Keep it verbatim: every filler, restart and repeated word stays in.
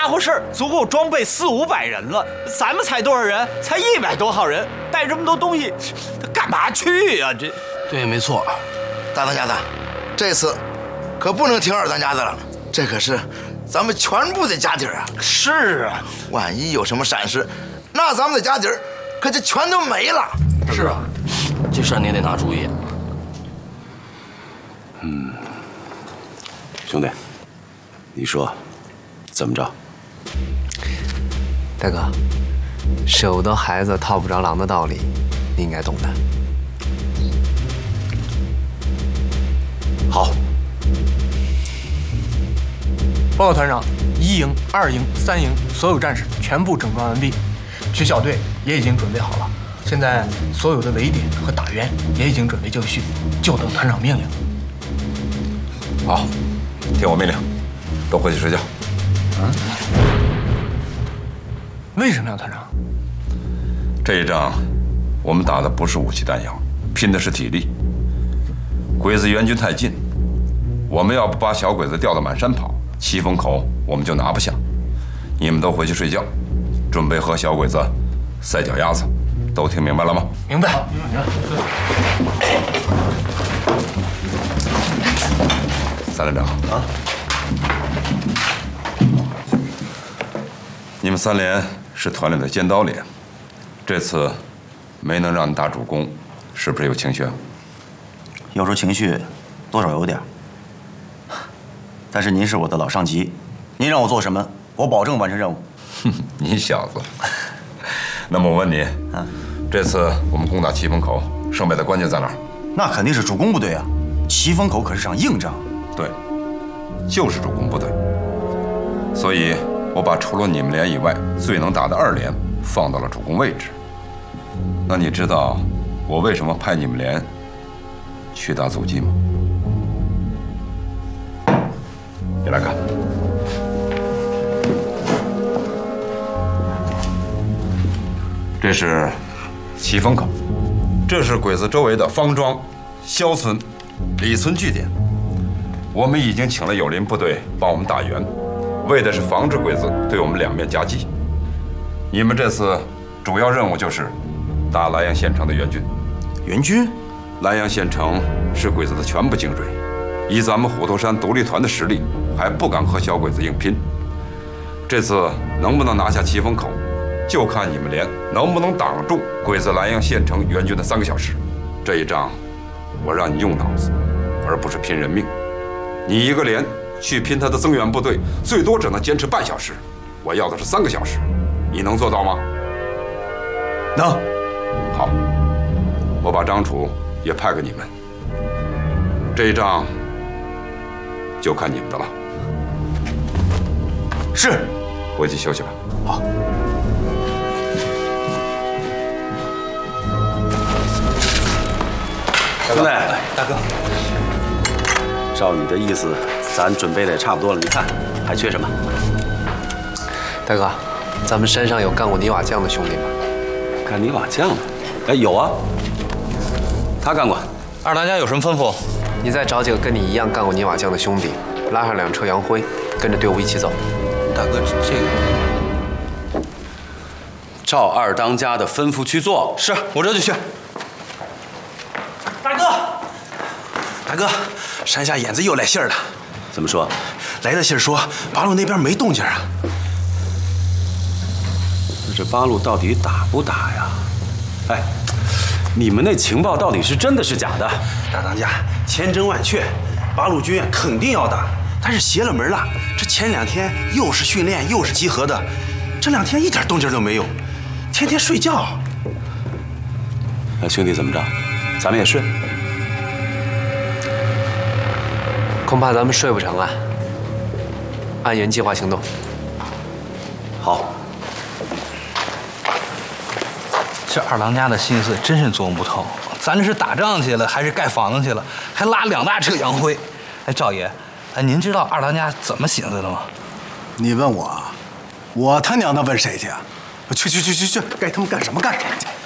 家伙事儿足够装备四五百人了，咱们才多少人？才一百多号人，带这么多东西，他干嘛去呀、啊？这， 对，没错。 大当家的，这次可不能听二当家的了，这可是咱们全部的家底儿啊！ 是啊， 万一有什么闪失，那咱们的家底儿可就全都没了。 是啊，这事儿你得拿主意。 嗯，兄弟，你说怎么着？ 大哥，舍不得孩子套不着狼的道理，你应该懂的。 好。 报告团长，一营、二营、三营所有战士全部整装完毕，区小队也已经准备好了。现在所有的围点和打援也已经准备就绪，就等团长命令。 好，听我命令，都回去睡觉。 嗯？为什么呀，团长？ 这一仗，我们打的不是武器弹药，拼的是体力。鬼子援军太近，我们要不把小鬼子调到满山跑，七风口我们就拿不下。你们都回去睡觉，准备和小鬼子赛脚丫子，都听明白了吗？ 明白。 三连长啊，你们三连是团里的尖刀连，这次没能让你打主攻，是不是有情绪啊？ 要说情绪，多少有点。但是您是我的老上级，您让我做什么，我保证完成任务。 哼，你小子。那么我问你，啊，这次我们攻打七风口，胜败的关键在哪儿？ 那肯定是主攻部队啊！七风口可是场硬仗。 对，就是主攻部队。所以，我把除了你们连以外最能打的二连放到了主攻位置。那你知道我为什么派你们连去打阻击吗？你来看，这是七风口，这是鬼子周围的方庄、肖村、李村据点。我们已经请了友邻部队帮我们打援，为的是防止鬼子对我们两面夹击。你们这次主要任务就是打莱阳县城的援军。 援军？ 莱阳县城是鬼子的全部精锐，以咱们虎头山独立团的实力，还不敢和小鬼子硬拼。这次能不能拿下七风口，就看你们连能不能挡住鬼子莱阳县城援军的三个小时。这一仗，我让你用脑子，而不是拼人命。你一个连去拼他的增援部队，最多只能坚持半小时。我要的是三个小时，你能做到吗？ 能。 好，我把张楚也派给你们。这一仗就看你们的了。 是， 回去休息吧。 好。 兄弟， 大哥， 照你的意思，咱准备的也差不多了。你看，还缺什么？ 大哥，咱们山上有干过泥瓦匠的兄弟吗？ 干泥瓦匠的？哎，有啊，他干过。 二当家有什么吩咐？ 你再找几个跟你一样干过泥瓦匠的兄弟，拉上两车洋灰，跟着队伍一起走。 大哥，这个照二当家的吩咐去做。 是，我这就去。 大哥，大哥，山下眼子又来信儿了。 怎么说？ 来的信儿说八路那边没动静啊。 那这八路到底打不打呀？哎，你们那情报到底是真的是假的？ 大当家，千真万确，八路军肯定要打，但是邪了门了。这前两天又是训练又是集合的，这两天一点动静都没有，天天睡觉。 那兄弟怎么着？咱们也睡？ 恐怕咱们睡不成啊。按原计划行动。 好。 这二当家的心思真是琢磨不透，咱这是打仗去了，还是盖房子去了？还拉两大车洋灰。哎，赵爷，哎，您知道二当家怎么寻思的吗？ 你问我，我他娘的问谁去啊？去去去去去，该他们干什么干什么去。